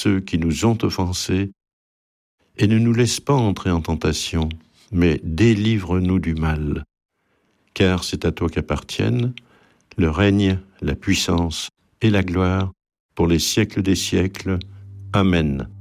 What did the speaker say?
ceux qui nous ont offensés, et ne nous laisse pas entrer en tentation, mais délivre-nous du mal. Car c'est à toi qu'appartiennent le règne, la puissance et la gloire pour les siècles des siècles. Amen.